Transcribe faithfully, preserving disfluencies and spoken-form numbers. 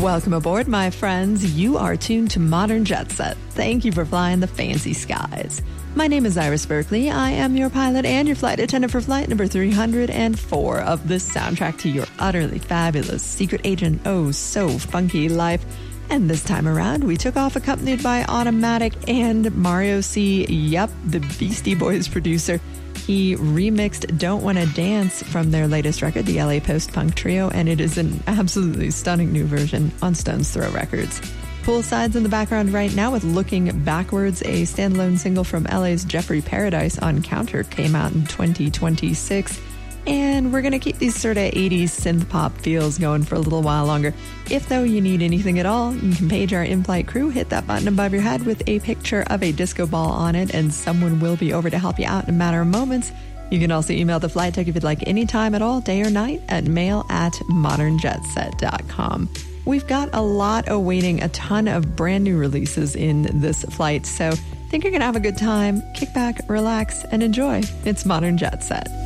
Welcome aboard, my friends. You are tuned to Modern Jet Set. Thank you for flying the fancy skies. My name is Iris Berkeley. I am your pilot and your flight attendant for flight number three hundred four of the soundtrack to your utterly fabulous secret agent, oh so funky life. And this time around, we took off accompanied by Automatic and Mario C. Yup, the Beastie Boys producer. He remixed Don't Wanna Dance from their latest record, the L A Post-Punk Trio, and it is an absolutely stunning new version on Stone's Throw Records. Poolside's in the background right now with Looking Backwards, a standalone single from L A's Jeffrey Paradise on Counter, came out in twenty twenty-six. And we're going to keep these sort of eighties synth pop feels going for a little while longer. If, though, you need anything at all, you can page our in-flight crew, hit that button above your head with a picture of a disco ball on it, and someone will be over to help you out in a matter of moments. You can also email the flight tech if you'd like any time at all, day or night, at mail at modern jet set dot com. We've got a lot awaiting, a ton of brand new releases in this flight, so I think you're going to have a good time. Kick back, relax, and enjoy. It's Modern Jet Set.